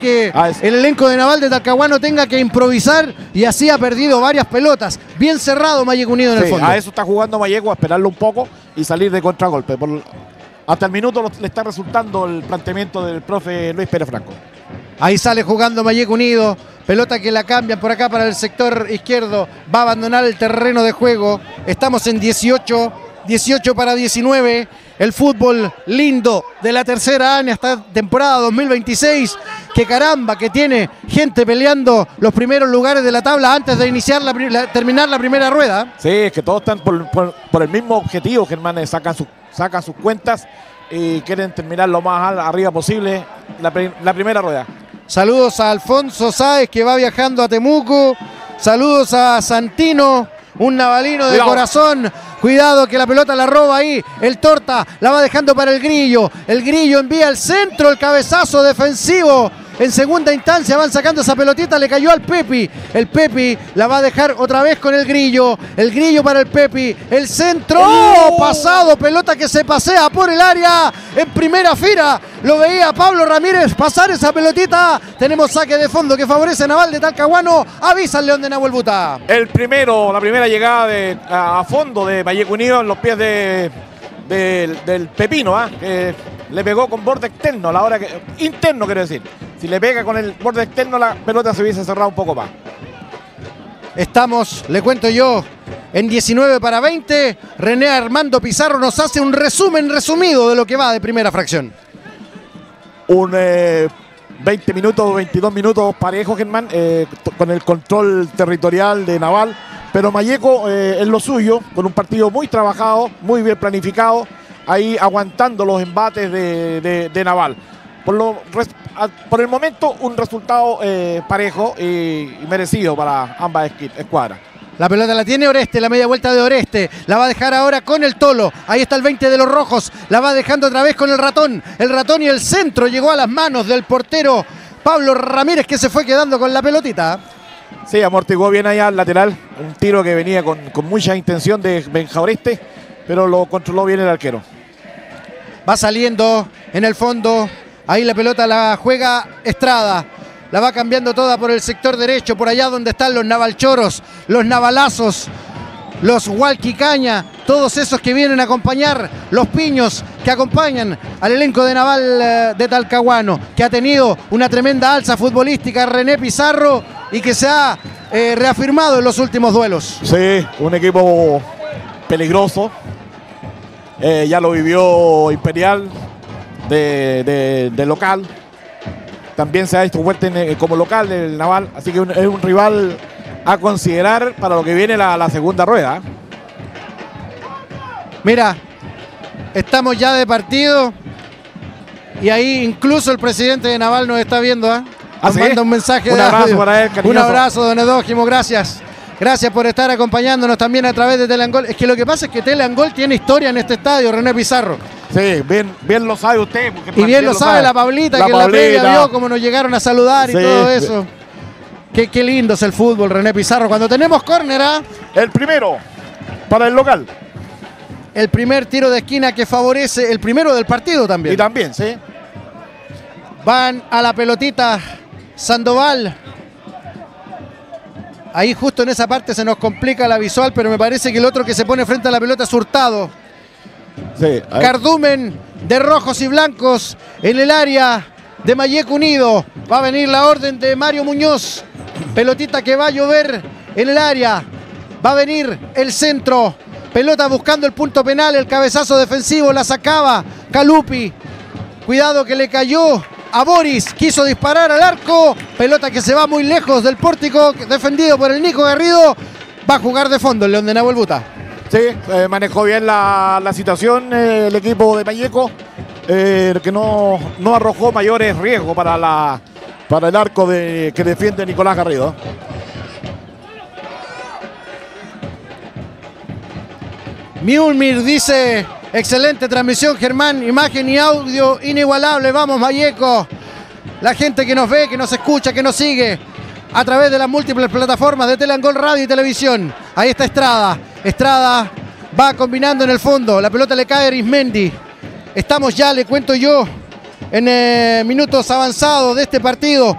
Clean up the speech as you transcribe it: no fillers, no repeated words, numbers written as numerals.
que el elenco de Naval de Talcahuano tenga que improvisar y así ha perdido varias pelotas. Bien cerrado Malleco Unido en el fondo. A eso está jugando Malleco, a esperarlo un poco y salir de contragolpe. Hasta el minuto le está resultando el planteamiento del profe Luis Pérez Franco. Ahí sale jugando Malleco Unido. Pelota que la cambian por acá para el sector izquierdo. Va a abandonar el terreno de juego. Estamos en 18 para 19. El fútbol lindo de la tercera A en esta temporada 2026. Que caramba, que tiene gente peleando los primeros lugares de la tabla antes de iniciar terminar la primera rueda. Sí, es que todos están por el mismo objetivo, Germán. Sacan sus cuentas y quieren terminar lo más arriba posible la primera rueda. Saludos a Alfonso Sáez, que va viajando a Temuco. Saludos a Santino, un navalino de corazón. Cuidado que la pelota la roba ahí. El Torta la va dejando para el Grillo. El Grillo envía al centro, el cabezazo defensivo. En segunda instancia van sacando esa pelotita, le cayó al Pepi. El Pepi la va a dejar otra vez con el Grillo. El Grillo para el Pepi. El centro. ¡Oh! Pasado, pelota que se pasea por el área. En primera fila lo veía Pablo Ramírez pasar esa pelotita. Tenemos saque de fondo que favorece a Naval de Talcahuano. Avisa el León de Nahuel Buta. La primera llegada a fondo de Malleco Unido en los pies del Pepino, le pegó con borde externo, a la hora interno quiero decir. Si le pega con el borde externo, la pelota se hubiese cerrado un poco más. Estamos, le cuento yo, en 19 para 20. René Armando Pizarro nos hace un resumen resumido de lo que va de primera fracción. 20 minutos, 22 minutos parejo, Germán, con el control territorial de Naval. Pero Malleco es lo suyo, con un partido muy trabajado, muy bien planificado, ahí aguantando los embates de Naval. Por el momento, un resultado parejo y merecido para ambas escuadras. La pelota la tiene Oreste, la media vuelta de Oreste. La va a dejar ahora con el Tolo. Ahí está el 20 de los rojos. La va dejando otra vez con el Ratón. El Ratón y el centro llegó a las manos del portero Pablo Ramírez, que se fue quedando con la pelotita. Sí, amortiguó bien allá al lateral. Un tiro que venía con mucha intención de Benja Oreste, pero lo controló bien el arquero. Va saliendo en el fondo. Ahí la pelota la juega Estrada. La va cambiando toda por el sector derecho, por allá donde están los navalchoros, los navalazos, los Hualquicaña, todos esos que vienen a acompañar, los piños que acompañan al elenco de Naval de Talcahuano, que ha tenido una tremenda alza futbolística, René Pizarro, y que se ha reafirmado en los últimos duelos. Sí, un equipo peligroso. Ya lo vivió Imperial de local. También se ha visto fuerte como local del Naval, así que es un rival a considerar para lo que viene la segunda rueda. Mira, estamos ya de partido y ahí incluso el presidente de Naval nos está viendo. Nos manda un mensaje de abrazo para él, cariñoso. Un abrazo, don Edógimo, gracias. Gracias por estar acompañándonos también a través de Teleangol. Es que lo que pasa es que Teleangol tiene historia en este estadio, René Pizarro. Sí, bien lo sabe usted. Y bien lo sabe la Pablita, que en la previa vio cómo nos llegaron a saludar y todo eso. Qué lindo es el fútbol, René Pizarro. Cuando tenemos córner, el primero para el local. El primer tiro de esquina que favorece, el primero del partido también. Y también, sí. Van a la pelotita Sandoval. Ahí justo en esa parte se nos complica la visual, pero me parece que el otro que se pone frente a la pelota es Hurtado. Sí, Cardumen de rojos y blancos en el área de Malleco Unido. Va a venir la orden de Mario Muñoz. Pelotita que va a llover en el área. Va a venir el centro. Pelota buscando el punto penal. El cabezazo defensivo la sacaba Calupi. Cuidado que le cayó a Boris. Quiso disparar al arco. Pelota que se va muy lejos del pórtico. Defendido por el Nico Garrido. Va a jugar de fondo el León de Nahuel Buta. Sí, manejó bien la situación el equipo de Malleco, que no arrojó mayores riesgos para el arco que defiende Nicolás Garrido. Miulmir dice, excelente transmisión, Germán, imagen y audio inigualable, vamos Malleco. La gente que nos ve, que nos escucha, que nos sigue a través de las múltiples plataformas de Teleangol Radio y Televisión. Ahí está Estrada. Estrada va combinando en el fondo. La pelota le cae a Arismendi. Estamos ya, le cuento yo, en minutos avanzados de este partido.